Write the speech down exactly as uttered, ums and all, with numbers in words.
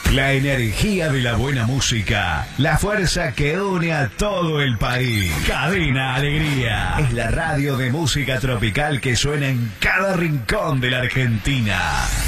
La energía de la buena música, la fuerza que une a todo el país. Cadena Alegría es la radio de música tropical que suena en cada rincón de la Argentina.